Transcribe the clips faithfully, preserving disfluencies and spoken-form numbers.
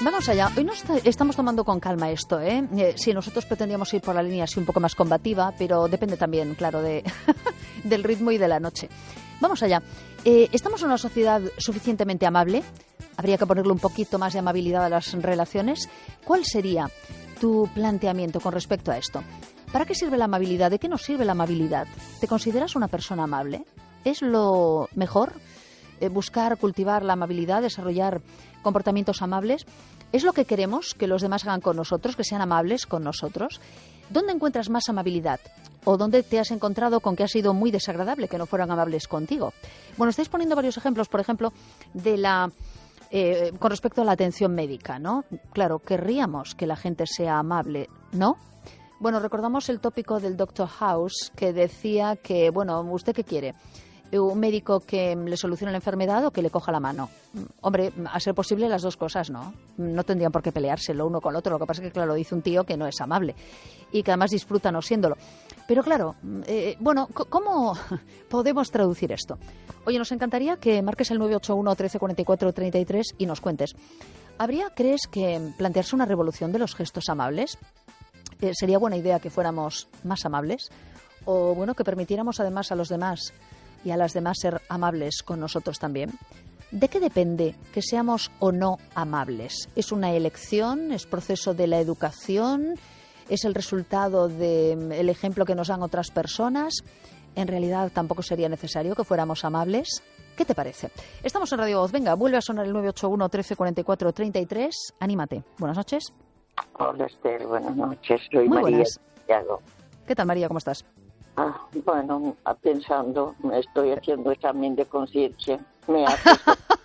Vamos allá. Hoy nos estamos tomando con calma esto, ¿eh? eh sí, nosotros pretendíamos ir por la línea así un poco más combativa, pero depende también, claro, de del ritmo y de la noche. Vamos allá. Eh, ¿Estamos en una sociedad suficientemente amable? Habría que ponerle un poquito más de amabilidad a las relaciones. ¿Cuál sería tu planteamiento con respecto a esto? ¿Para qué sirve la amabilidad? ¿De qué nos sirve la amabilidad? ¿Te consideras una persona amable? ¿Es lo mejor? Eh, buscar, cultivar la amabilidad, desarrollar comportamientos amables. ¿Es lo que queremos que los demás hagan con nosotros, que sean amables con nosotros? ¿Dónde encuentras más amabilidad? ¿O dónde te has encontrado con que ha sido muy desagradable que no fueran amables contigo? Bueno, estáis poniendo varios ejemplos, por ejemplo, de la eh, con respecto a la atención médica, ¿no? Claro, querríamos que la gente sea amable, ¿no? Bueno, recordamos el tópico del doctor House que decía que, bueno, ¿usted qué quiere? ¿Un médico que le solucione la enfermedad o que le coja la mano? Hombre, a ser posible las dos cosas, ¿no? No tendrían por qué pelearse lo uno con el otro. Lo que pasa es que, claro, dice un tío que no es amable y que además disfruta no siéndolo. Pero claro, eh, bueno, ¿cómo podemos traducir esto? Oye, nos encantaría que marques el nueve ocho uno, trece, cuarenta y cuatro, treinta y tres y nos cuentes. ¿Habría, crees, que plantearse una revolución de los gestos amables? Eh, ¿Sería buena idea que fuéramos más amables? O, bueno, que permitiéramos además a los demás y a las demás ser amables con nosotros también. ¿De qué depende que seamos o no amables? ¿Es una elección? ¿Es proceso de la educación? ¿Es el resultado del ejemplo que nos dan otras personas? ¿En realidad tampoco sería necesario que fuéramos amables? ¿Qué te parece? Estamos en Radio Voz. Venga, vuelve a sonar el nueve ocho uno, trece, cuarenta y cuatro, treinta y tres. Anímate. Buenas noches. Hola, Esther. Buenas noches. Soy Muy María buenas. Santiago. ¿Qué tal, María? ¿Cómo estás? Ah, bueno, pensando, me estoy haciendo examen de conciencia. Me haces,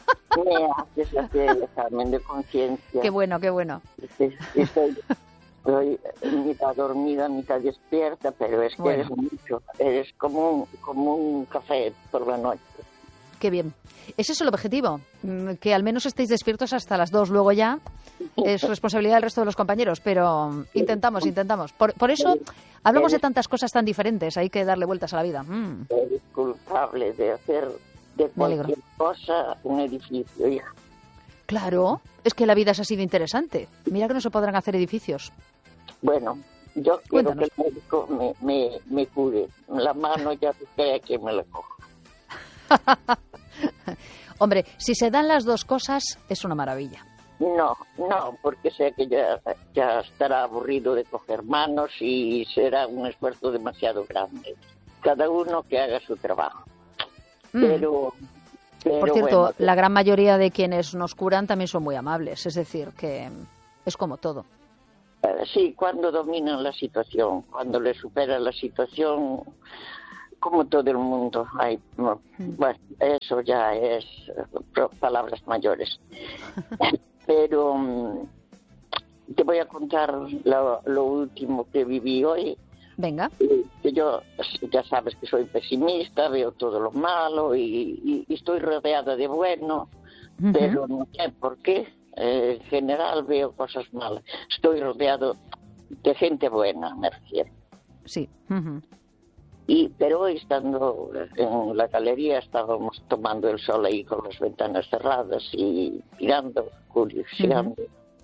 me haces hacer el examen de conciencia. Qué bueno, qué bueno. Estoy, estoy, estoy mitad dormida, mitad despierta, pero es que Bueno. eres mucho. Eres como un, como un café por la noche. Qué bien. Ese es el objetivo, mm, que al menos estéis despiertos hasta las dos. Luego ya es responsabilidad del resto de los compañeros, pero intentamos, intentamos. Por, por eso hablamos de tantas cosas tan diferentes, hay que darle vueltas a la vida. Mm. Eres culpable de hacer de Me alegro. cualquier cosa un edificio, hija. Claro, es que la vida es así de interesante. Mira que no se podrán hacer edificios. Bueno, yo quiero Cuéntanos. que el médico me, me, me cure. La mano ya sé a quién me la cojo. Hombre, si se dan las dos cosas, es una maravilla. No, no, porque sé que ya, ya estará aburrido de coger manos y será un esfuerzo demasiado grande. Cada uno que haga su trabajo. Mm. Pero, pero Por cierto, bueno, la gran mayoría de quienes nos curan también son muy amables, es decir, que es como todo. eh, sí, cuando dominan la situación, cuando le superan la situación, como todo el mundo. Hay, no, bueno, eso ya es eh, pro- palabras mayores. Pero mm, te voy a contar lo, lo último que viví hoy. Venga. Eh, Que yo, ya sabes que soy pesimista, veo todo lo malo y, y- y estoy rodeada de bueno, Ujú. pero no sé por qué. Eh, en general veo cosas malas. Estoy rodeado de gente buena, me refiero. Sí. Ujú. Y, pero hoy, estando en la galería, estábamos tomando el sol ahí con las ventanas cerradas y mirando, curioseando.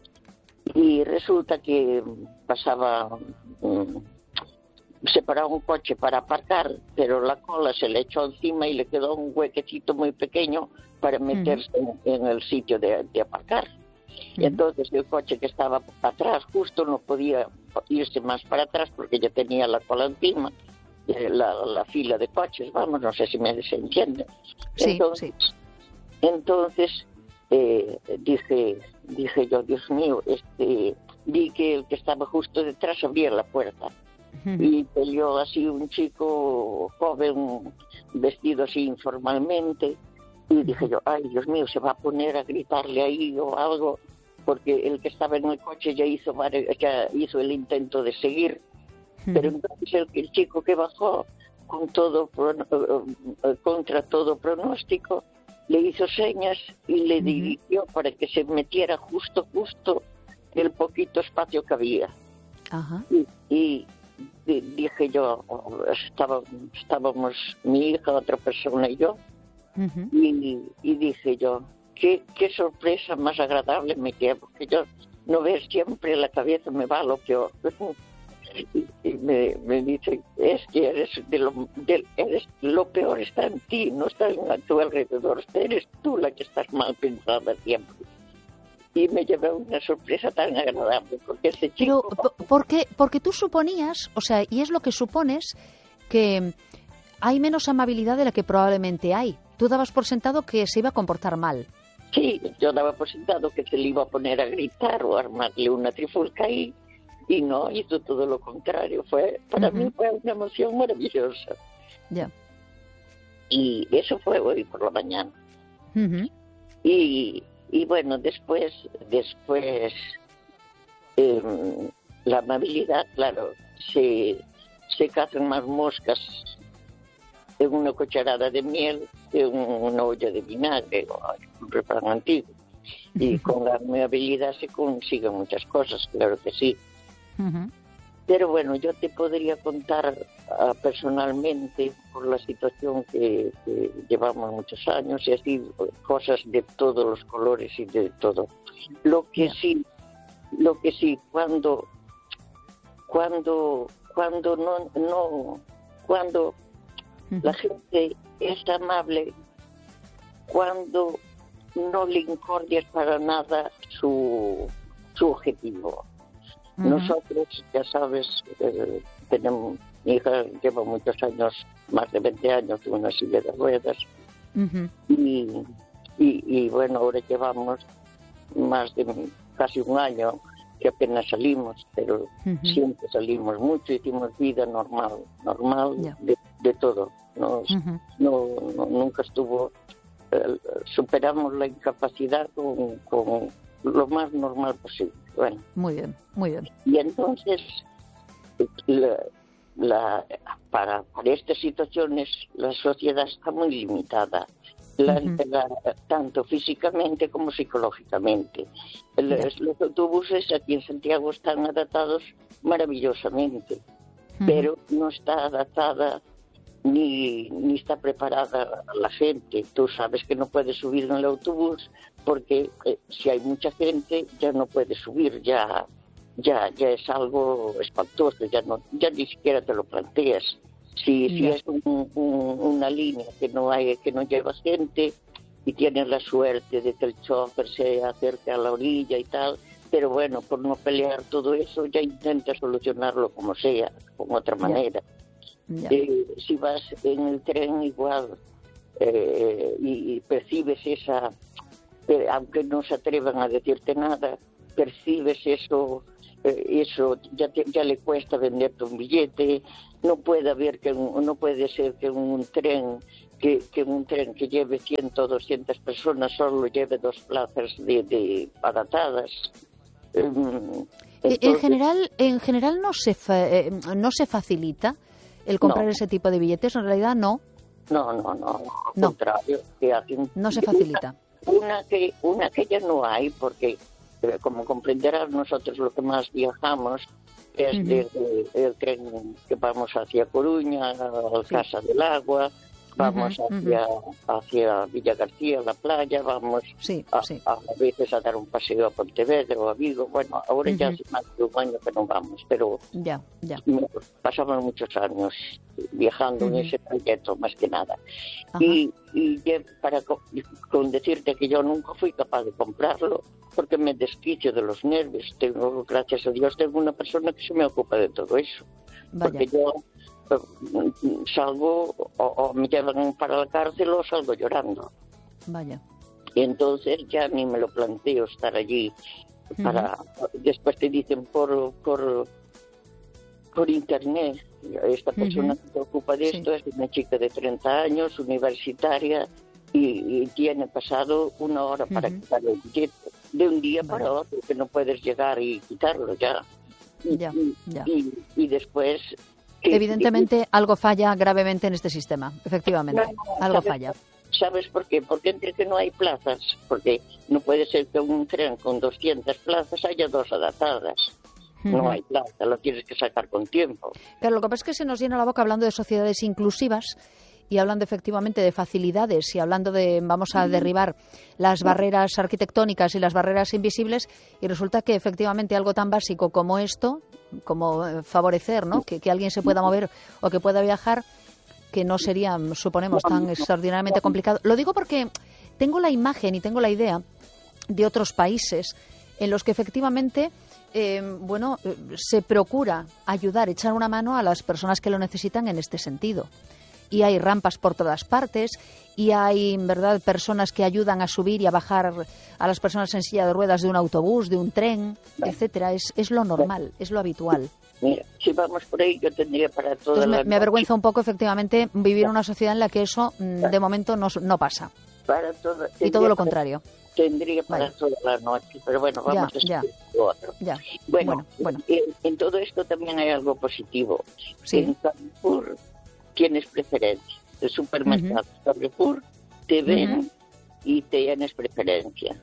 Y resulta que pasaba, mm, se paró un coche para aparcar, pero la cola se le echó encima y le quedó un huequecito muy pequeño para meterse en, en el sitio de, de aparcar. Y entonces el coche que estaba atrás justo no podía irse más para atrás porque ya tenía la cola encima. La, la fila de coches, vamos, no sé si me se entiende. Sí, entonces, sí. entonces eh, dije, dije yo, Dios mío, este, vi que el que estaba justo detrás abría la puerta Ujú. y peleó así un chico joven vestido así informalmente y dije yo, ay, Dios mío, se va a poner a gritarle ahí o algo, porque el que estaba en el coche ya hizo, vari- ya hizo el intento de seguir. Pero entonces el, el chico que bajó con todo prono- eh, contra todo pronóstico le hizo señas y le dirigió para que se metiera justo justo el poquito espacio que había. Ajá. Y, y di- dije yo, oh, estaba, estábamos mi hija, otra persona y yo, Ujú. y, y dije yo, qué, qué sorpresa más agradable me queda, porque yo no ves, siempre la cabeza me va a lo peor. Y, y me, me dicen, es que eres de lo, de, eres, lo peor está en ti, no está a tu alrededor, eres tú la que estás mal pensada siempre. Y me llevé una sorpresa tan agradable, porque ese chico... Pero, porque, porque tú suponías, o sea, y es lo que supones, que hay menos amabilidad de la que probablemente hay. Tú dabas por sentado que se iba a comportar mal. Sí, yo daba por sentado que se le iba a poner a gritar o a armarle una trifulca ahí, y no, hizo todo lo contrario. Fue, para uh-huh. mí fue una emoción maravillosa. Ya. Yeah. Y eso fue hoy por la mañana. Uh-huh. Y... Y bueno, después, después eh, la amabilidad, claro, se, se cazan más moscas en una cucharada de miel que en una olla de vinagre, o un refrán antiguo. Y con la amabilidad se consiguen muchas cosas, claro que sí. Uh-huh. Pero bueno, yo te podría contar uh, personalmente, por la situación que, que llevamos muchos años, y así cosas de todos los colores y de todo. Lo que yeah. sí, lo que sí, cuando, cuando, cuando no, no, cuando uh-huh. la gente es amable, cuando no le incordias para nada su, su objetivo. Uh-huh. Nosotros, ya sabes, eh, tenemos, mi hija lleva muchos años, más de veinte años, en una silla de ruedas. Uh-huh. y, y, y bueno, ahora llevamos más de casi un año que apenas salimos, pero uh-huh. siempre salimos mucho, hicimos vida normal, normal yeah. de, de todo. Nos, uh-huh. no, no, nunca estuvo, eh, superamos la incapacidad con, con lo más normal posible. Bueno, muy bien, muy bien. Y entonces, la, la, para, para estas situaciones, la sociedad está muy limitada, la, uh-huh. la, tanto físicamente como psicológicamente. Los, los autobuses aquí en Santiago están adaptados maravillosamente, uh-huh. pero no está adaptada ni, ni está preparada la gente. Tú sabes que no puedes subir en el autobús porque eh, si hay mucha gente ya no puedes subir, ya ya ya es algo espantoso, ya no ya ni siquiera te lo planteas. Si yeah. si es un, un, una línea que no hay que no lleva gente y tienes la suerte de que el chofer se acerque a la orilla y tal, pero bueno, por no pelear todo eso ya intenta solucionarlo como sea, con otra manera. Yeah. Eh, si vas en el tren igual eh, y, y percibes esa, eh, aunque no se atrevan a decirte nada, percibes eso, eh, eso ya, te, ya le cuesta venderte un billete. No puede haber que un, no puede ser que un tren que, que un tren que lleve cien o doscientas personas solo lleve dos plazas de, de adaptadas. Um, entonces, en general, en general no se fa, eh, no se facilita el comprar no. ese tipo de billetes, en realidad no. No, no, no, al no. contrario. Que hacen no se facilita. Una, una, que, una que ya no hay, porque eh, como comprenderás, nosotros lo que más viajamos es uh-huh. desde el tren que vamos hacia Coruña, al sí. Casa del Agua, vamos uh-huh. hacia, uh-huh. hacia Villa García, la playa, vamos sí, a, sí. a, a veces a dar un paseo a Pontevedra o a Vigo. Bueno, ahora uh-huh. ya hace más de un año que no vamos, pero ya, ya. pasamos muchos años viajando uh-huh. en ese trayecto más que nada. Uh-huh. Y, y para con, con decirte que yo nunca fui capaz de comprarlo porque me desquicio de los nervios. Tengo, gracias a Dios, tengo una persona que se me ocupa de todo eso. Vaya. Porque yo salgo o, o me llevan para la cárcel o salgo llorando. Vaya. Y entonces ya ni me lo planteo estar allí. Para uh-huh. Después te dicen por por por internet, esta persona uh-huh. que se ocupa de esto sí. es una chica de treinta años, universitaria, y, y tiene pasado una hora uh-huh. para quitar el billete. De un día vale. para otro, que no puedes llegar y quitarlo ya. Y, ya, y, ya. y, y después... Evidentemente, y, algo falla gravemente en este sistema, efectivamente, no, no, algo ¿sabes, falla. ¿Sabes por qué? Porque entre que no hay plazas, porque no puede ser que un tren con doscientas plazas haya dos adaptadas. Uh-huh. No hay plaza, lo tienes que sacar con tiempo. Claro, lo que pasa es que se nos llena la boca hablando de sociedades inclusivas y hablando efectivamente de facilidades y hablando de vamos a derribar las barreras arquitectónicas y las barreras invisibles, y resulta que efectivamente algo tan básico como esto, como eh, favorecer, ¿no?, que, que alguien se pueda mover o que pueda viajar, que no sería, suponemos, tan extraordinariamente complicado. Lo digo porque tengo la imagen y tengo la idea de otros países en los que efectivamente eh, bueno, eh, se procura ayudar, echar una mano a las personas que lo necesitan en este sentido. Y hay rampas por todas partes, y hay, ¿verdad?, personas que ayudan a subir y a bajar a las personas en silla de ruedas de un autobús, de un tren, etcétera. Es, es lo normal, es lo habitual. Mira, si vamos por ahí, yo tendría para toda Entonces, la me, me noche. avergüenza un poco, efectivamente, vivir en una sociedad en la que eso, mm, de momento, no, no pasa. Para toda, Y todo lo para- contrario. Tendría para Vale. toda la noche, pero bueno, vamos Ya, a ya. seguir con otro. Ya. Bueno, Bueno, bueno. En, en todo esto también hay algo positivo. Sí. En Carrefour tienes preferencia. El supermercado Carrefour te ven Ujú. y tienes preferencia.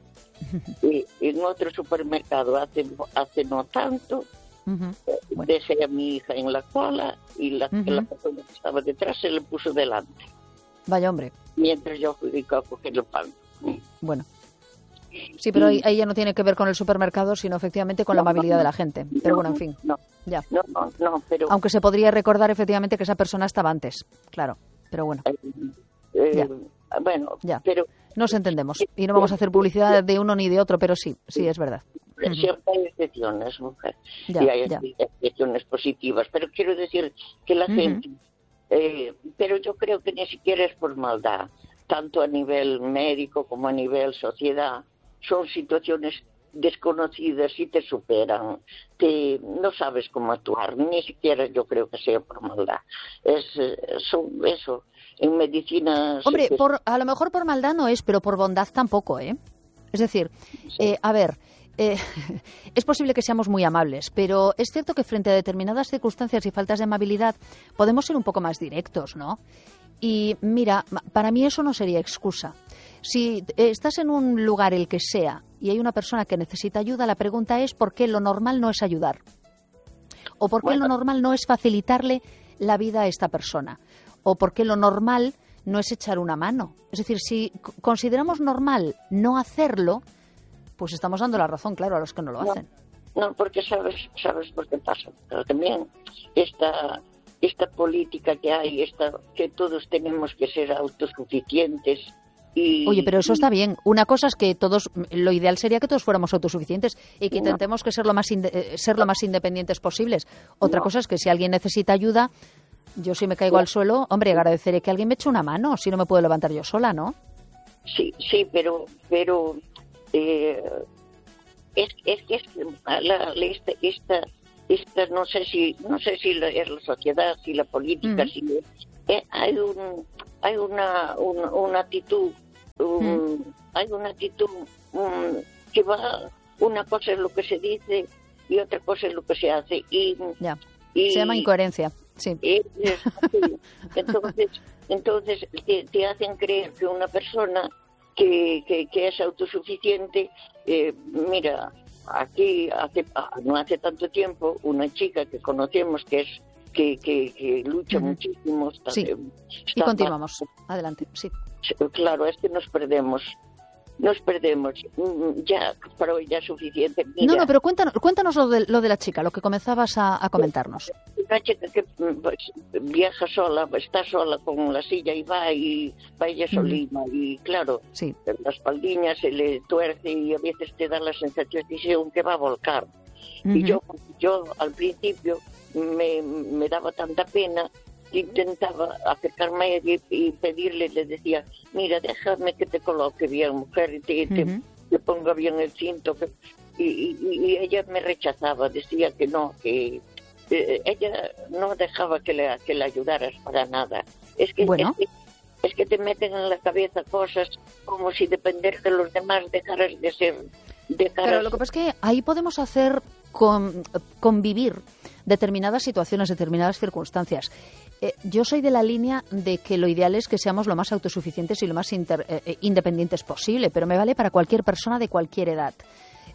Y en otro supermercado hace, hace no tanto, Ujú. Bueno. dejé a mi hija en la cola y la, Ujú. la persona que estaba detrás se le puso delante, Vaya, hombre. mientras yo fui a coger el pan. Bueno. Sí, pero ahí, ahí ya no tiene que ver con el supermercado, sino efectivamente con la amabilidad de la gente. Pero bueno, en fin, No, ya. no, no, no, pero... Aunque se podría recordar efectivamente que esa persona estaba antes, claro. Pero bueno, Eh, Ya. Bueno, Ya. pero nos entendemos. Y no vamos a hacer publicidad de uno ni de otro, pero sí, sí, es verdad. Ujú. siempre hay excepciones, mujer. Ya, y hay ya. excepciones positivas. Pero quiero decir que la Ujú. gente... eh, pero yo creo que ni siquiera es por maldad. Tanto a nivel médico como a nivel sociedad. Son situaciones desconocidas y te superan. Te, no sabes cómo actuar. Ni siquiera yo creo que sea por maldad. Es eh, son, eso. En medicina... se- Hombre, se- por, a lo mejor por maldad no es, pero por bondad tampoco, ¿eh? Es decir, eh, a ver, eh, es posible que seamos muy amables, pero es cierto que frente a determinadas circunstancias y faltas de amabilidad podemos ser un poco más directos, ¿no? Y mira, ma- para mí eso no sería excusa. Si eh, estás en un lugar, el que sea, y hay una persona que necesita ayuda, la pregunta es ¿por qué lo normal no es ayudar? ¿O por qué Bueno. lo normal no es facilitarle la vida a esta persona? ¿O por qué lo normal no es echar una mano? Es decir, si c- consideramos normal no hacerlo, pues estamos dando la razón, claro, a los que no lo No. hacen. No, porque sabes, sabes por qué pasa. Pero también esta, esta política que hay, esta, que todos tenemos que ser autosuficientes. Y, Oye, pero eso está bien. Una cosa es que todos, lo ideal sería que todos fuéramos autosuficientes y que No. intentemos que ser lo más inde- eh, ser lo más independientes posibles. Otra No. cosa es que si alguien necesita ayuda, yo si me caigo al suelo, hombre, agradeceré que alguien me eche una mano, si no me puedo levantar yo sola, ¿no? Sí, sí, pero, pero eh, es, es que es, la, la- esta, esta, esta, no sé si, no sé si la- es la sociedad, si la política, Mm. si eh, hay un, hay una, una, una actitud, un- hay una actitud um, que va, una cosa es lo que se dice y otra cosa es lo que se hace y, Ya. y Se llama incoherencia, sí. es- es así. entonces entonces te, te hacen creer que una persona que, que, que es autosuficiente, eh, mira, aquí hace, ah, no hace tanto tiempo una chica que conocemos que es que, que, que lucha Ujú. muchísimo está, Sí. eh, Y está continuamos. Adelante, sí. mal. Claro, es que nos perdemos nos perdemos Mm, ya, pero ya es suficiente. Mira, No, no, pero cuéntanos, cuéntanos lo de, lo de la chica, lo que comenzabas a, a comentarnos. una chica que mm, pues, viaja sola, está sola con la silla y va y va ella Ujú. solima y claro, Sí. la espaldilla se le tuerce y a veces te da la sensación que va a volcar. Y Ujú. yo, yo al principio me, me daba tanta pena que intentaba acercarme a ella y, y pedirle, le decía, mira, déjame que te coloque bien, mujer, y te, te- Ujú. te ponga bien el cinto. Que... Y, y- y ella me rechazaba, decía que no, que eh, ella no dejaba que le, que le ayudaras para nada. Es que, Bueno. es que es que te meten en la cabeza cosas como si depender de los demás dejaras de ser. Dejaras... Claro, lo que pasa es que ahí podemos hacer con- convivir determinadas situaciones, determinadas circunstancias. Eh, yo soy de la línea de que lo ideal es que seamos lo más autosuficientes y lo más inter- eh, eh, independientes posible, pero me vale para cualquier persona de cualquier edad.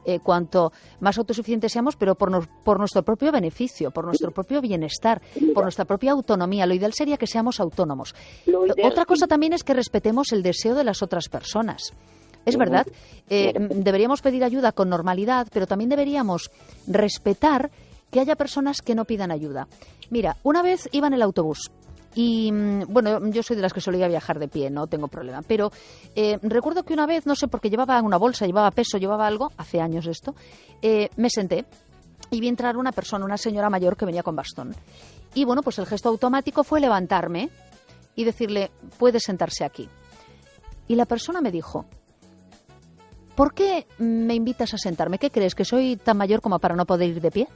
eh, cuanto más autosuficientes seamos, pero por, no, por nuestro propio beneficio, por nuestro propio bienestar, por nuestra propia autonomía. Lo ideal sería que seamos autónomos. Otra cosa también es que respetemos el deseo de las otras personas. Es verdad, eh, deberíamos pedir ayuda con normalidad, pero también deberíamos respetar que haya personas que no pidan ayuda. Mira, una vez iba en el autobús y, bueno, yo soy de las que solía viajar de pie, no tengo problema, pero eh, recuerdo que una vez, no sé, porque llevaba una bolsa, llevaba peso, llevaba algo, hace años esto, eh, me senté y vi entrar una persona, una señora mayor que venía con bastón. Y, bueno, pues el gesto automático fue levantarme y decirle, puede sentarse aquí. Y la persona me dijo, ¿por qué me invitas a sentarme? ¿Qué crees, que soy tan mayor como para no poder ir de pie?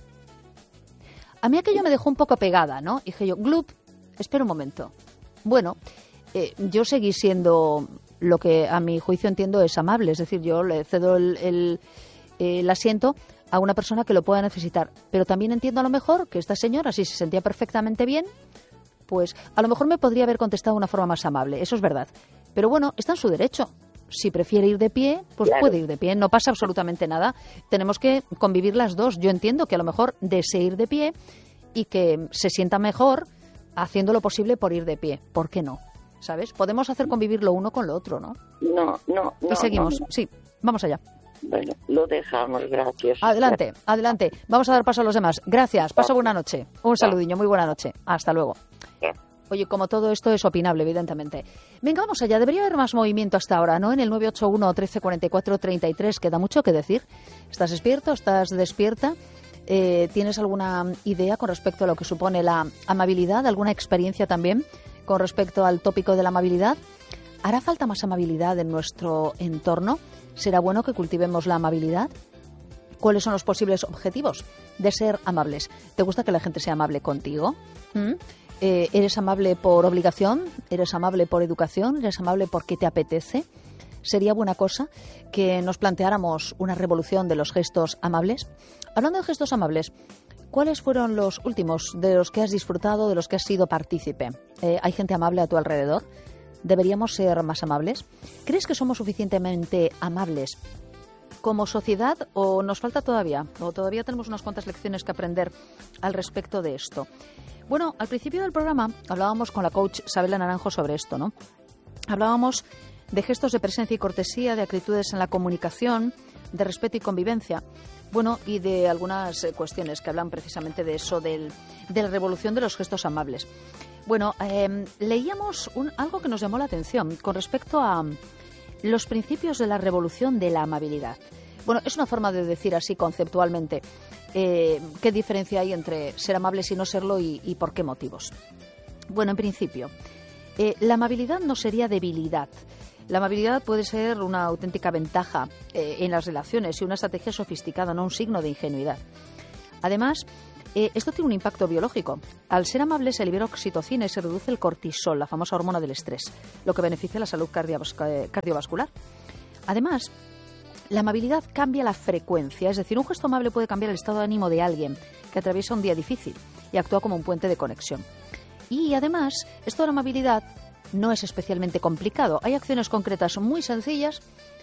A mí aquello me dejó un poco pegada, ¿no? Dije yo, Glup, espera un momento. Bueno, eh, yo seguí siendo lo que a mi juicio entiendo es amable. Es decir, yo le cedo el, el, el asiento a una persona que lo pueda necesitar. Pero también entiendo a lo mejor que esta señora, si se sentía perfectamente bien, pues a lo mejor me podría haber contestado de una forma más amable. Eso es verdad. Pero bueno, está en su derecho. Si prefiere ir de pie, pues claro, puede ir de pie, no pasa absolutamente nada. Tenemos que convivir las dos. Yo entiendo que a lo mejor desee ir de pie y que se sienta mejor haciendo lo posible por ir de pie. ¿Por qué no? ¿Sabes? Podemos hacer convivir lo uno con lo otro, ¿no? No, no, no. Y seguimos. No, no. Sí, vamos allá. Bueno, lo dejamos, gracias. Adelante, adelante. Vamos a dar paso a los demás. Gracias, paso buena noche. Un saludillo, muy buena noche. Hasta luego. Oye, como todo esto es opinable, evidentemente. Venga, vamos allá. Debería haber más movimiento hasta ahora, ¿no? En el nueve ocho uno, trece cuarenta y cuatro, treinta y tres queda mucho que decir. ¿Estás despierto? ¿Estás despierta? Eh, ¿Tienes alguna idea con respecto a lo que supone la amabilidad? ¿Alguna experiencia también con respecto al tópico de la amabilidad? ¿Hará falta más amabilidad en nuestro entorno? ¿Será bueno que cultivemos la amabilidad? ¿Cuáles son los posibles objetivos de ser amables? ¿Te gusta que la gente sea amable contigo? ¿Mm? Eh, ¿Eres amable por obligación? ¿Eres amable por educación? ¿Eres amable porque te apetece? ¿Sería buena cosa que nos planteáramos una revolución de los gestos amables? Hablando de gestos amables, ¿cuáles fueron los últimos de los que has disfrutado, de los que has sido partícipe? Eh, ¿Hay gente amable a tu alrededor? ¿Deberíamos ser más amables? ¿Crees que somos suficientemente amables como sociedad o nos falta todavía? ¿O todavía tenemos unas cuantas lecciones que aprender al respecto de esto? Bueno, al principio del programa hablábamos con la coach Sabela Naranjo sobre esto, ¿no? Hablábamos de gestos de presencia y cortesía, de actitudes en la comunicación, de respeto y convivencia, bueno, y de algunas eh, cuestiones que hablan precisamente de eso, del, de la revolución de los gestos amables. Bueno, eh, leíamos un, algo que nos llamó la atención con respecto a los principios de la revolución de la amabilidad. Bueno, es una forma de decir así conceptualmente eh, qué diferencia hay entre ser amables y no serlo y, y por qué motivos. Bueno, en principio, eh, la amabilidad no sería debilidad. La amabilidad puede ser una auténtica ventaja eh, en las relaciones y una estrategia sofisticada, no un signo de ingenuidad. Además, eh, esto tiene un impacto biológico. Al ser amable se libera oxitocina y se reduce el cortisol, la famosa hormona del estrés, lo que beneficia la salud cardiovascular. Además, la amabilidad cambia la frecuencia, es decir, un gesto amable puede cambiar el estado de ánimo de alguien que atraviesa un día difícil y actúa como un puente de conexión. Y además, esto de la amabilidad no es especialmente complicado. Hay acciones concretas muy sencillas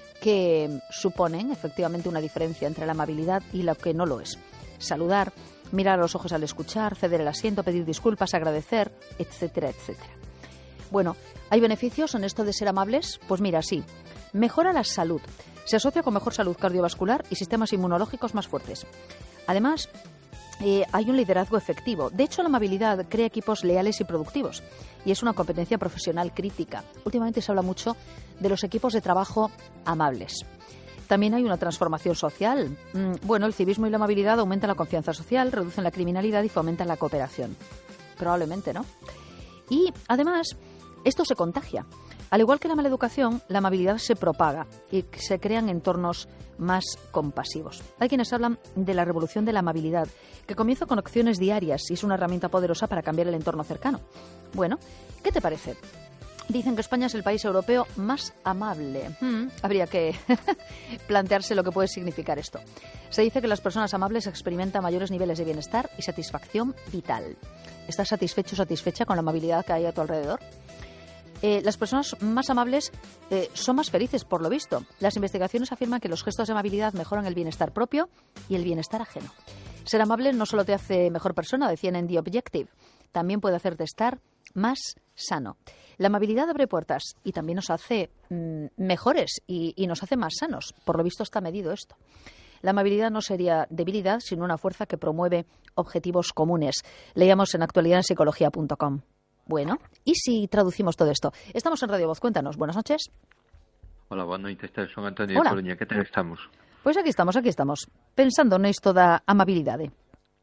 que suponen efectivamente una diferencia entre la amabilidad y lo que no lo es. Saludar, mirar a los ojos al escuchar, ceder el asiento, pedir disculpas, agradecer, etcétera, etcétera. Bueno, ¿hay beneficios en esto de ser amables? Pues mira, sí. Mejora la salud. Se asocia con mejor salud cardiovascular y sistemas inmunológicos más fuertes. Además, eh, hay un liderazgo efectivo. De hecho, la amabilidad crea equipos leales y productivos y es una competencia profesional crítica. Últimamente se habla mucho de los equipos de trabajo amables. También hay una transformación social. Mm, bueno, el civismo y la amabilidad aumentan la confianza social, reducen la criminalidad y fomentan la cooperación. Probablemente, ¿no? Y además, esto se contagia. Al igual que la maleducación, la amabilidad se propaga y se crean entornos más compasivos. Hay quienes hablan de la revolución de la amabilidad, que comienza con acciones diarias y es una herramienta poderosa para cambiar el entorno cercano. Bueno, ¿qué te parece? Dicen que España es el país europeo más amable. Hmm, habría que plantearse lo que puede significar esto. Se dice que las personas amables experimentan mayores niveles de bienestar y satisfacción vital. ¿Estás satisfecho o satisfecha con la amabilidad que hay a tu alrededor? Eh, las personas más amables eh, son más felices, por lo visto. Las investigaciones afirman que los gestos de amabilidad mejoran el bienestar propio y el bienestar ajeno. Ser amable no solo te hace mejor persona, decían en The Objective, también puede hacerte estar más sano. La amabilidad abre puertas y también nos hace mmm, mejores y, y nos hace más sanos. Por lo visto está medido esto. La amabilidad no sería debilidad, sino una fuerza que promueve objetivos comunes. Leíamos en actualidad en psicología punto com. Bueno, ¿y si traducimos todo esto? Estamos en Radio Voz, cuéntanos. Buenas noches. Hola, buenas noches, son Antonio de Coruña. ¿Qué tal estamos? Pois aquí estamos, aquí estamos, pensando nisto da amabilidade.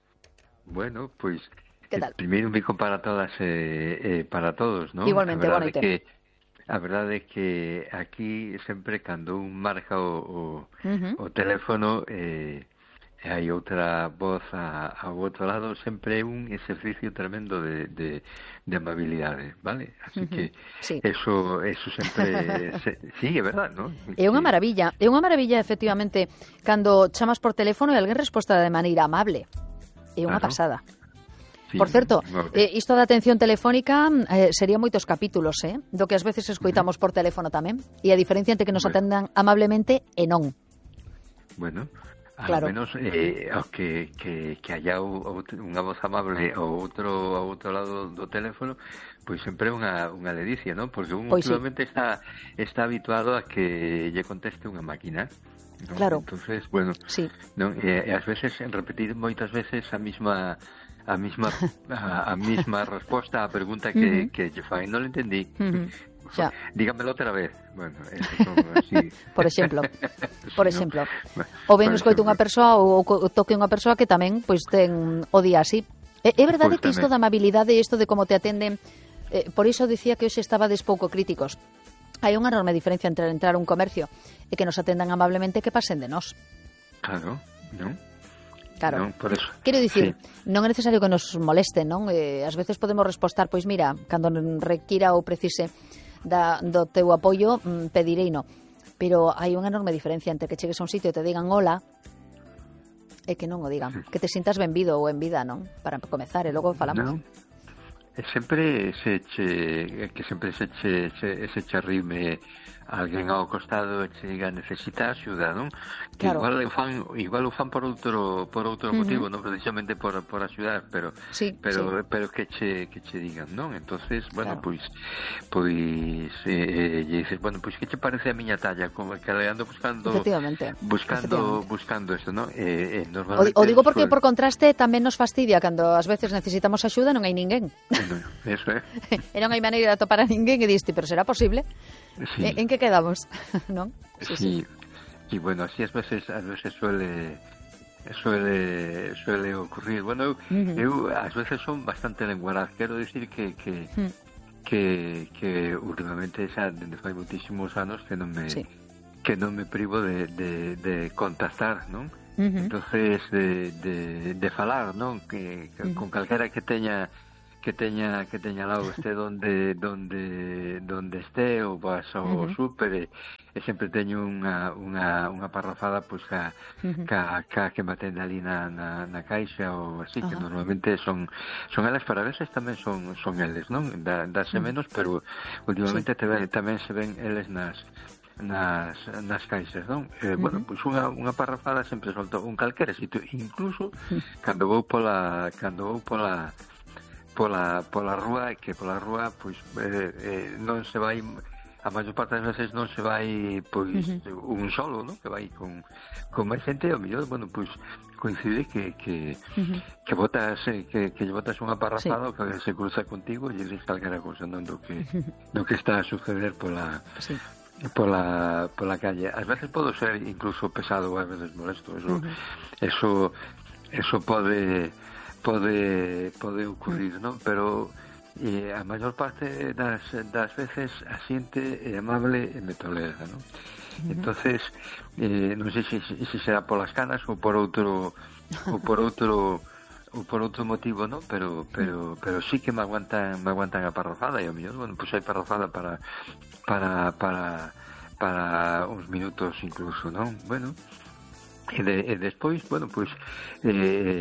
Bueno, pois, que tal? Eh, primeiro un bico para todas e eh, eh, para todos, ¿no? Igualmente, boa noite. Que, a verdade é que aquí sempre cando un marca o, o, uh-huh. o teléfono eh, e hai outra voz a, ao outro lado, sempre é un exercicio tremendo de, de, de amabilidade, vale? Así uh-huh. que sí. eso, eso sempre se, sí, é verdad, ¿no? É unha maravilla, é unha maravilla efectivamente cando chamas por teléfono e alguén resposta de maneira amable. É unha claro. pasada. Sí, por certo, no, eh, isto da atención telefónica eh, sería moitos capítulos, eh? Do que ás veces escoitamos uh-huh. por teléfono tamén. E a diferencia entre que nos bueno. atendan amablemente e non. Bueno, claro. Al menos eh, que, que, que haya unha voz amable ou outro ao outro lado do teléfono, pois sempre é unha, unha ledicia, non? Porque un pois últimamente sí. está, está habituado a que lle conteste unha máquina, ¿no? Claro. Entonces, bueno, sí. non? E, e ás veces, repetir moitas veces a mesma a mesma a, a mesma resposta á pregunta que, uh-huh. que lle fai, non lo entendí. Uh-huh. Xa. Dígamelo outra vez. Bueno, eso son así. Por exemplo, por exemplo. O ben escoito unha persoa ou toque unha persoa que tamén pois ten o día así. É, é verdade pues que isto da amabilidade e isto de como te atenden, eh, por iso dicía que hoxe estabades pouco críticos. Hai unha enorme diferencia entre entrar a un comercio e que nos atendan amablemente que pasen de nós. Claro, non? Claro, non, por eso. Quero dicir, sí. non é necesario que nos moleste, non? Eh, ás veces podemos respostar, pois mira, cando requira ou precise da, do teu apoio, mm, pedirei no. Pero hai unha enorme diferencia entre que chegues a un sitio e te digan hola e que non o digan. Sí. Que te sintas benvido ou en vida, non? Para comezar, e logo falamos. Non. E sempre se che, que sempre se che, se, se che arrime alguén ao costado e che diga necesita axuda, non? Que claro. igual o fan, igual o fan por outro por outro uh-huh. motivo, non precisamente por por axudar, pero sí, pero sí. pero que che que che digan, non? Entonces, bueno, claro. pois pois eh, lle dices, bueno, pois que che parece a miña talla, como que ando buscando Efectivamente. buscando Efectivamente. buscando isto, non? Eh, eh, normalmente o, o digo porque suele... por contraste tamén nos fastidia cando ás veces necesitamos axuda non hai ninguén. Eso é. E non hai maneira de atopar a ninguén e diste, pero será posible? Sí. En que quedamos? ¿Non? Sí, sí. Y bueno, así a veces a veces suele suele suele ocurrir. Bueno, uh-huh. eu ás veces son bastante lenguaraz. Quero decir que que uh-huh. que que últimamente xa dende fai moitísimos anos que non me sí. que non me privo de de de contactar, non? Uh-huh. Entonces de de de falar, non? Que, que uh-huh. con calquera que teña que teña que teña lá o este donde donde donde este ou vas ao uh-huh. súper e, e sempre teño unha unha unha parrafada pois ca uh-huh. ca, ca que me atende ali na, na, na caixa ou así uh-huh. que normalmente son son elas, para veces tamén son son eles, non? Da, darse uh-huh. menos, pero últimamente sí. te ven, tamén se ven eles nas nas nas caixas, non? Eh, uh-huh. Bueno, pois unha unha parrafada sempre solto un calquera sitio, incluso uh-huh. cando vou pola cando vou pola pola pola rúa, que pola rúa pois eh, eh, non se vai a maior parte das veces non se vai pois uh-huh. un solo, non? Que vai con con máis xente, ao mellor, bueno, pois coincide que que uh-huh. que botas eh, que que botas unha parrafada sí. que se cruza contigo e dices calquera cousa, non, do que do que está a suceder pola sí. pola pola calle. Ás veces podo ser incluso pesado, ás veces molesto, eso uh-huh. eso eso pode pode pode ocurrir, non? Pero eh, a maior parte das das veces a xente é amable e me tolera, non? Uh-huh. Entonces, eh, non sei se, se será polas canas ou por outro ou por outro ou por outro motivo, non? Pero pero pero sí que me aguantan me aguantan a parrafada e ao mellor, bueno, pois pues hai parrafada para para para para uns minutos incluso, non? Bueno, e, de, e despois, bueno, pois pues, eh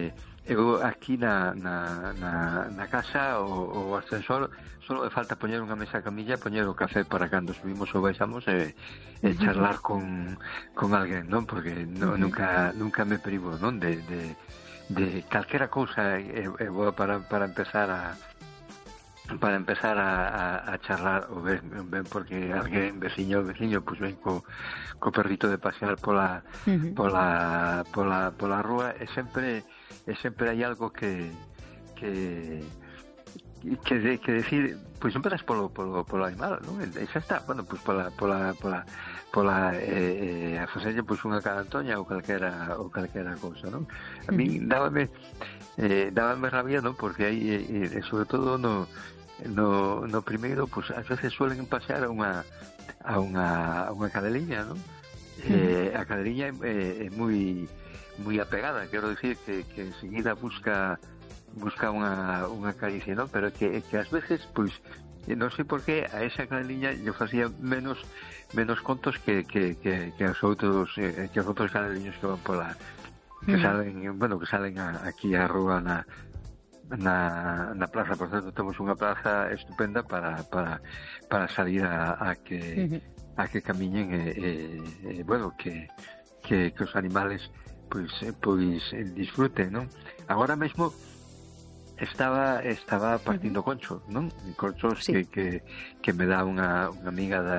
eu aquí na, na, na, na casa o, o ascensor solo me falta poñer unha mesa camilla, poñer o café para cando subimos ou baixamos e, e charlar con, con alguén, non? Porque no, nunca nunca me privo, non? De, de, de calquera cousa é, é boa para, para empezar a para empezar a, a, a charlar ou ben, ben porque alguén, veciño ou veciño, pois ven co, co perrito de pasear pola, uh-huh. pola, pola, pola rúa e sempre e sempre hai algo que que que, de, que decir, pois empezas polo, polo, polo animal, non? E xa está, bueno, pois pola pola pola pola eh, eh, a facerlle pois unha carantoña ou calquera ou calquera cousa, non? A min dábame eh, dábame rabia, non? Porque aí eh, eh, sobre todo no no no primeiro, pois ás veces suelen pasear a unha a unha a unha cadeliña, non? Eh, a cadeliña é, é moi moi apegada, quero dicir que, que enseguida busca busca unha, unha caricia, non? Pero que, que ás veces, pois, non sei por qué a esa cadeliña yo facía menos menos contos que, que, que, que os outros eh, que os outros cadeliños que van pola que salen, bueno, que salen a, aquí á rúa na na, na plaza. Por certo, temos unha plaza estupenda para, para, para salir a, a que a que camiñen e, e, e bueno, que, que, que os animales pois pois disfruten, non? Agora mesmo estaba estaba partindo concho, non? Conchos sí. que, que que me dá unha unha amiga da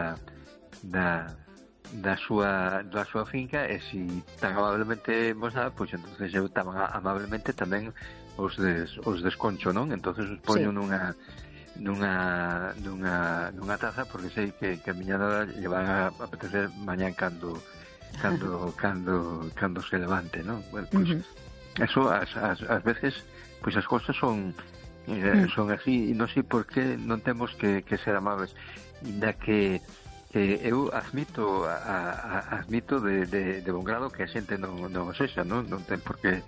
da da súa da súa finca e si tan amablemente mos dá, pois entonces eu tan amablemente tamén os des, os desconcho, non? Entonces os poño sí. nunha nunha nunha nunha taza porque sei que que a miña nada lle van a apetecer mañán cando cando cando cando se levante, non? Bueno, pois pues, uh-huh. eso as, as, as veces pois pues as cousas son eh, uh-huh. son así e non sei por que non temos que, que ser amables, inda que que eu admito a, a, admito de, de, de bon grado que a xente non, non o sexa, non? Non ten por que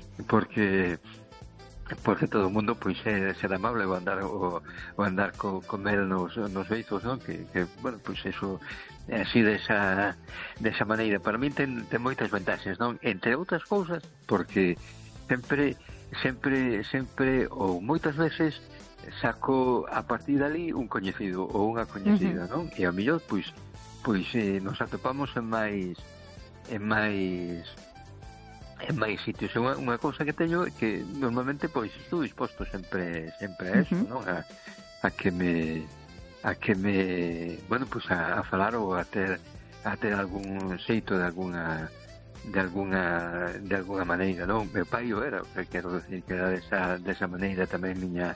porque porque todo o mundo pois é ser amable ou andar o, o andar co, con mel nos, nos beizos, non? Que, que bueno, pois eso é así desa, desa maneira. Para mí ten, ten moitas vantaxes, non? Entre outras cousas, porque sempre sempre sempre ou moitas veces saco a partir dali un coñecido ou unha coñecida, uh-huh. non? E ao mellor pois pois eh, nos atopamos en máis en máis en máis sitios. É unha, unha cousa que teño que normalmente pois estou disposto sempre sempre a eso, uh-huh. non? A, a que me a que me bueno, pois a, a falar ou a ter a ter algún xeito de alguna de alguna de alguna maneira, non? Meu pai o era, que quero decir que era desa desa maneira tamén miña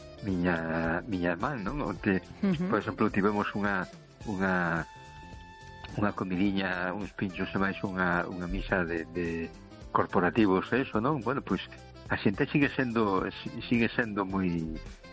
miña miña irmán, non? Onde, uh-huh. por exemplo, tivemos unha unha unha comidiña, uns pinchos e máis unha unha misa de, de corporativos, eso, non? Bueno, pois a xente sigue sendo sigue sendo moi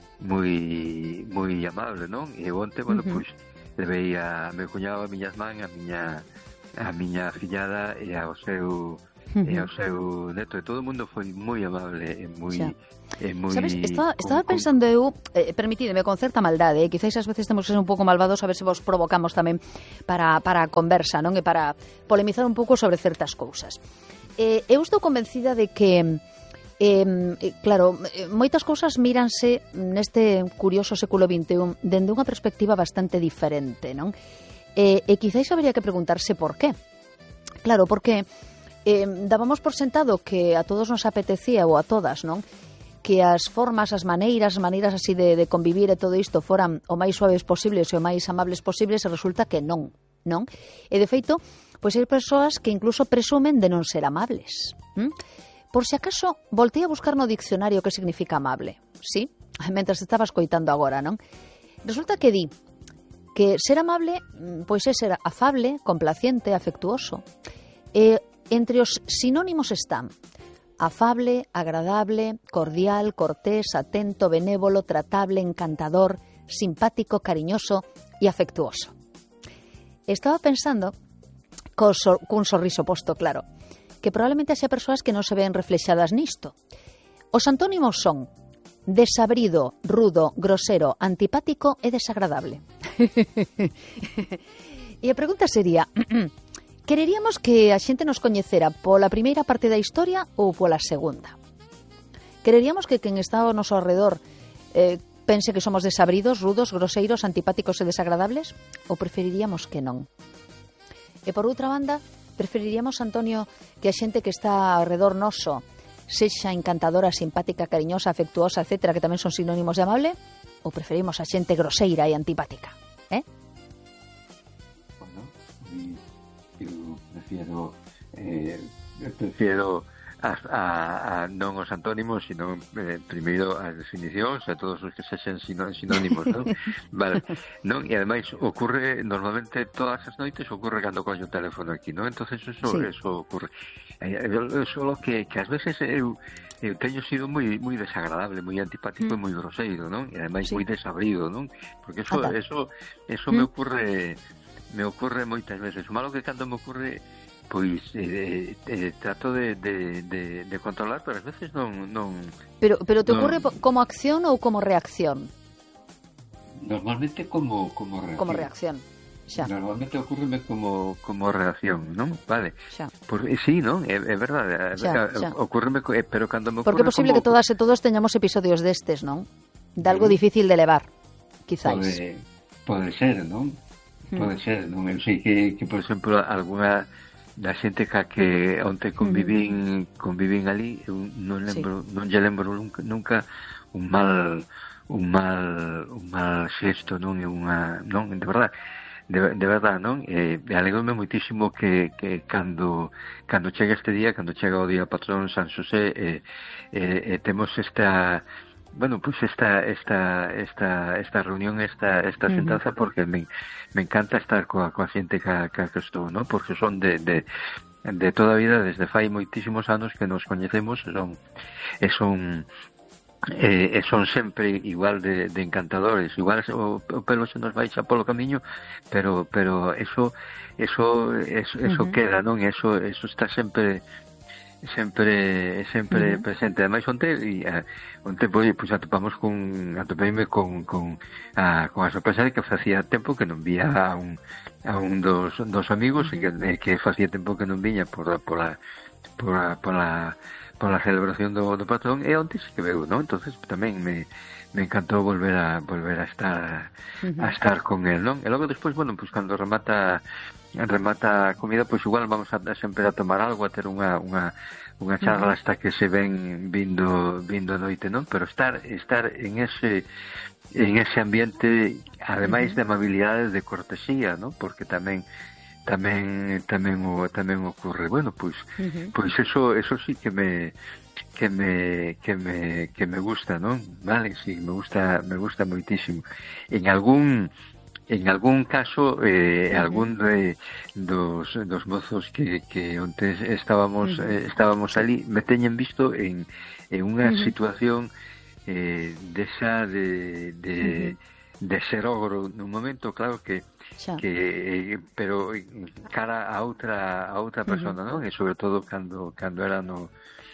moi moi amable, non? E onte, bueno, uh-huh. pois levei a meu cuñado, a miña irmán, a miña a miña fillada e ao seu uh-huh. e ao seu neto, e todo o mundo foi moi amable e moi e moi Sabes, estaba, estaba con, pensando eu, eh, permitídeme, con certa maldade, eh, quizáis ás veces temos que ser un pouco malvados a ver se vos provocamos tamén para, para a conversa, non? E para polemizar un pouco sobre certas cousas. Eh, eu estou convencida de que eh, claro, moitas cousas míranse neste curioso século vinte e un dende unha perspectiva bastante diferente, non? E, e quizáis habría que preguntarse por qué. Claro, porque eh, dábamos por sentado que a todos nos apetecía, ou a todas, non? Que as formas, as maneiras, as maneiras así de, de convivir e todo isto foran o máis suaves posibles e o máis amables posibles, e resulta que non, non? E de feito, pois hai persoas que incluso presumen de non ser amables. ¿Mm? Por si acaso, voltei a buscar no diccionario que significa amable, sí? Mentras estaba escoitando agora, non? Resulta que di que ser amable, pois é ser afable, complaciente, afectuoso. E entre os sinónimos están afable, agradable, cordial, cortés, atento, benévolo, tratable, encantador, simpático, cariñoso e afectuoso. Estaba pensando, co sor, cun sorriso posto, claro, que probablemente haxa persoas que non se ven reflexadas nisto. Os antónimos son desabrido, rudo, grosero, antipático e desagradable. E a pregunta sería, quereríamos que a xente nos coñecera pola primeira parte da historia ou pola segunda? Quereríamos que quen está ao noso alrededor eh, pense que somos desabridos, rudos, groseiros, antipáticos e desagradables? Ou preferiríamos que non? E por outra banda, preferiríamos, Antonio, que a xente que está ao redor noso sexa encantadora, simpática, cariñosa, afectuosa, etcétera, que tamén son sinónimos de amable? Ou preferimos a xente groseira e antipática? Eh? Bueno, eu prefiero eh, prefiero a, a, a non os antónimos, sino eh, primeiro as definicións, a todos os que sexen sinónimos, non? Vale, non? E ademais ocurre normalmente todas as noites, ocurre cando coño o teléfono aquí, non? Entonces eso, sí. eso ocurre. Solo que, que ás veces eu, eu teño sido moi moi desagradable, moi antipático mm. e moi groseiro, non? E ademais sí. moi desabrido, non? Porque eso Ata. eso eso mm. me ocurre me ocurre moitas veces. O malo que cando me ocurre pois eh, eh, trato de, de, de, de controlar, pero ás veces non non Pero pero te non... ocurre como acción ou como reacción? Normalmente como como reacción. Como reacción. Xa. Normalmente ocurreme como como reacción, non? Vale. Xa. Por, sí, non? É, é verdade. Xa, xa. Ocurreme, pero cando me ocurre Porque é posible como... que todas e todos teñamos episodios destes, non? De algo mm. difícil de levar, quizáis. Pode, pode ser, non? Mm. Pode ser, non? Eu sei que, que por exemplo, alguna da xente ca que onte convivín, mm. convivín ali, eu non lembro, sí. non lle lembro nunca, nunca un mal un mal un mal xesto, non? É unha, non, de verdade. De, de verdade, non? Eh, alegrome moitísimo que, que cando cando chega este día, cando chega o día patrón San Xosé, eh, eh, eh, temos esta, bueno, pues esta esta esta esta reunión, esta esta sentanza, uh-huh. porque me, me encanta estar coa, coa xente que, que, que estou, non? Porque son de, de de toda a vida, desde fai moitísimos anos que nos coñecemos, son e son Eh, son sempre igual de, de encantadores, igual o, o pelo se nos vai xa polo camiño, pero pero eso eso eso, eso uh-huh. queda, non? Eso eso está sempre sempre sempre uh-huh. presente. Ademais onte e uh, onte pois pues, atopamos con atopeime con con a con a sorpresa de que facía tempo que non vía a un a un dos dos amigos uh-huh. e que que facía tempo que non viña por por a por a, por a por la celebración do, do patrón, e onte sí que veo, non? Entonces tamén me, me encantou volver a volver a estar uh-huh. a estar con él, non? E logo despois, bueno, pues cando remata remata a comida, pois pues igual vamos a sempre a tomar algo, a ter unha unha unha charla uh-huh. hasta que se ven vindo vindo a noite, non? Pero estar estar en ese en ese ambiente, ademais uh-huh. de amabilidade, de cortesía, non? Porque tamén tamén tamén o tamén ocurre. Bueno, pois uh-huh. pois eso eso sí que me que me que me que me gusta, ¿no? Vale, sí, me gusta me gusta moitísimo. En algún en algún caso eh uh-huh. algún de dos dos mozos que que onte estábamos uh-huh. eh, estábamos ali me teñen visto en en unha uh-huh. situación eh desa de de uh-huh. de ser ogro nun momento, claro que xa. que pero cara a outra a outra persona, uh-huh. non? E sobre todo cando cando era no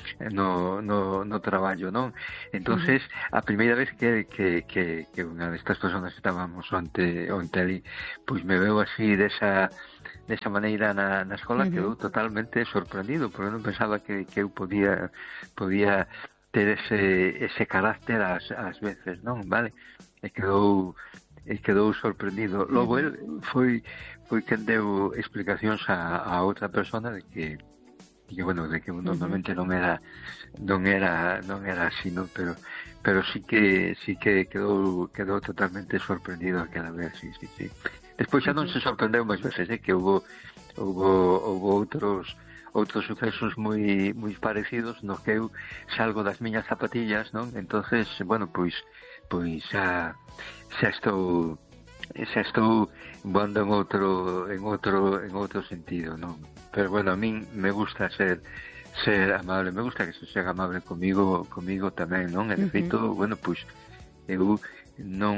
no no no traballo, non? Entonces, uh-huh. a primeira vez que que que que unha destas persoas estábamos onte onte ali, pois me veo así desa desa maneira na na escola, uh-huh. quedou totalmente sorprendido, porque non pensaba que que eu podía podía ter ese ese carácter ás ás veces, non? Vale? E quedou e quedou sorprendido. Logo el foi foi quen deu explicacións a, a outra persona de que que bueno, de que normalmente non era non era non era así, non, pero pero sí que sí que quedou quedou totalmente sorprendido aquela vez, sí, sí, sí. Despois xa non se sorprendeu máis veces, eh, que hubo hubo hubo outros outros sucesos moi moi parecidos no que eu salgo das miñas zapatillas, non? Entonces, bueno, pois pois xa xa estou xa estou voando en outro en outro en outro sentido, non? Pero bueno, a min me gusta ser ser amable, me gusta que se seja amable comigo, comigo tamén, non? E de feito, uh-huh. bueno, pois eu non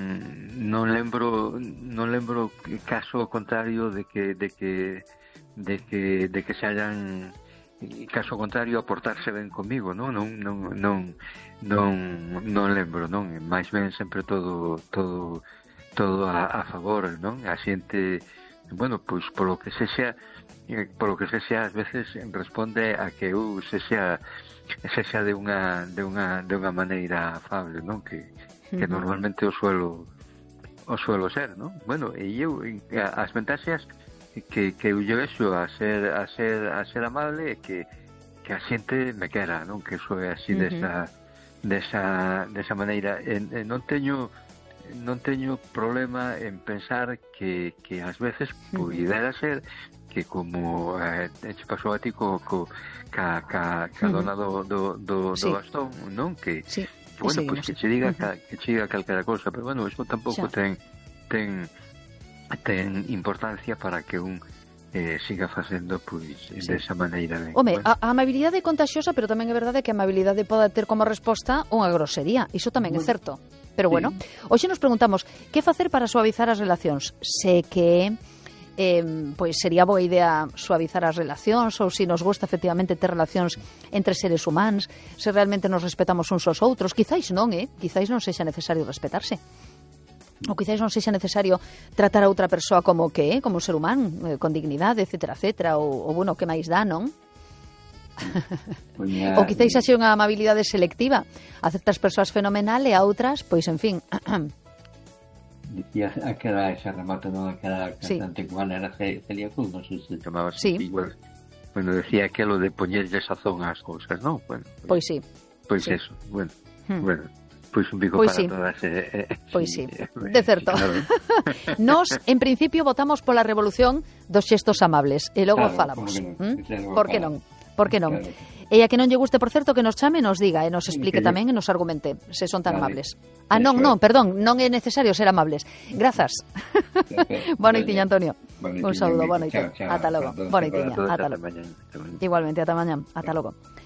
non lembro non lembro caso contrario de que de que de que de que se hayan caso contrario a portarse ben comigo, non? Non non non non non lembro, non? Mais ben sempre todo todo todo a, a favor, non? A xente bueno, pois polo que se xa eh, polo que se xa ás veces responde a que eu se xa se xa de unha de unha de unha maneira afable, non? Que que uh-huh. normalmente o suelo o suelo ser, non? Bueno, e eu as ventaxas que que eu lle vexo a ser a ser a ser amable é que que a xente me quera, non? Que iso é así uh-huh. desa desa desa maneira. E, e non teño non teño problema en pensar que que ás veces uh-huh. pudera ser que como eh, te pasou a ti co, co ca, ca, ca uh-huh. dona do, do, do, sí. do bastón, non? Que, sí. que bueno, pois pues, que che diga uh-huh. que che diga calquera cousa, pero bueno, iso tampouco ten ten ten importancia para que un eh, siga facendo pois sí. desa maneira de... Home, bueno. a, a amabilidade é contagiosa, pero tamén é verdade que a amabilidade pode ter como resposta unha grosería. Iso tamén bueno. é certo. Pero sí. bueno, hoxe nos preguntamos que facer para suavizar as relacións. Sé que eh, pois sería boa idea suavizar as relacións, ou se nos gusta efectivamente ter relacións entre seres humanos, se realmente nos respetamos uns aos outros. Quizáis non, eh? Quizáis non sexa necesario respetarse. Ou quizás non sexa necesario tratar a outra persoa como que, como un ser humano, eh, con dignidade, etcétera, etcétera, ou, ou bueno, que máis dá, non? Pues ou quizás xa unha amabilidade selectiva. A certas persoas fenomenal e a outras, pois, en fin. Dicía aquela, esa remata, non? Aquela cantante sí. cubana era Celia Cruz, non sei se chamaba así. Sí. Igual. Bueno, decía aquelo de poñerlle sazón ás cousas, non? Bueno, pois sí. Pois sí. eso, bueno, hmm. bueno. Pois un bico pois para sí. todas. Eh, eh, pois sí, sí, de certo. Claro. Nos, en principio, votamos pola revolución dos xestos amables. E logo claro, falamos. Por que non? Por que non? Claro. E a que non lle guste, por certo, que nos chame, nos diga e nos explique sí, tamén e nos argumente se son tan vale. amables. Ah, non, non, perdón, non é necesario ser amables. Grazas. Boa noitiña, Antonio. Un saúdo, boa noite. Ata logo. Boa noitiña, ata logo. Igualmente, ata mañán. Ata logo.